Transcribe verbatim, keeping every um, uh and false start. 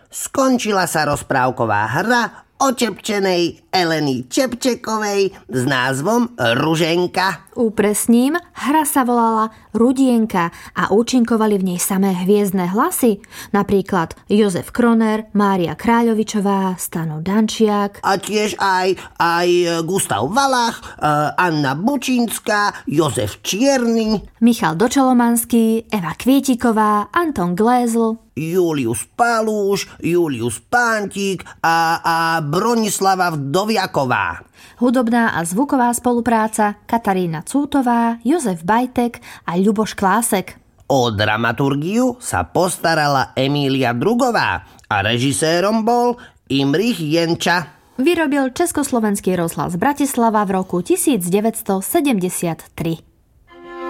Skončila sa rozprávková hra o Čepčenej Eleny Čepčekovej s názvom Ruženka. Upresním, hra sa volala Rudienka a účinkovali v nej samé hviezdne hlasy, napríklad Jozef Kroner, Mária Kráľovičová, Stano Dančiak. A tiež aj, aj Gustav Valach, Anna Bučínska, Jozef Čierny, Michal Dočolomanský, Eva Kvietiková, Anton Glézl, Julius Palúš, Julius Pántik a, a Bronislava Vdoviaková. Hudobná a zvuková spolupráca Katarína Cútová, Jozef Bajtek a Ľuboš Klásek. O dramaturgiu sa postarala Emília Drugová a režisérom bol Imrich Jenča. Vyrobil Československý rozhlas Bratislava v roku devätnásť sedemdesiattri.